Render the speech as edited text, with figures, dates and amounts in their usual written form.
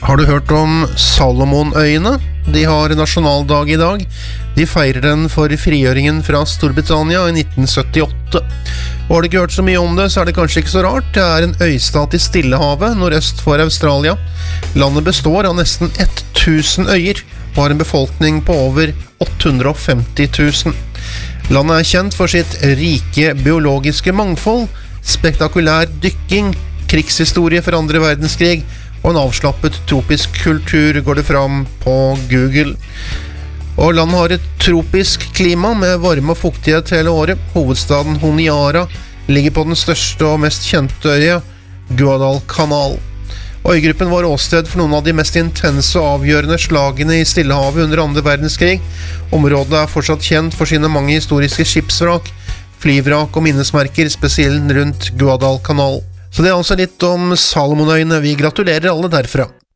Har du hørt om Salomonøyene? De har nasjonaldag i dag. De feirer den for frigjøringen fra Storbritannia i 1978. Og har du ikke hørt så mye om det, så er det kanskje ikke så rart. Det er en øystat i Stillehavet, nordøst for Australia. Landet består av nesten 1000 øyer, og har en befolkning på over 850 000. Landet er kjent for sitt rike biologiske mangfold, spektakulær dykking, krigshistorie fra andre verdenskrig, og en avslappet tropisk kultur går det fram på Google. Og landet har et tropisk klima med varme og fuktighet hele året. Hovedstaden Honiara ligger på den største og mest kjente øya, Guadalcanal. Øygruppen var åsted for noen av de mest intense og avgjørende slagene i Stillehavet under andre verdenskrig. Området er fortsatt kjent for sine mange historiske skipsvrak, flyvrak og minnesmerker, spesielt rundt Guadalcanal. Så det er altså litt om Salomonøyene. Vi gratulerer alle derfra.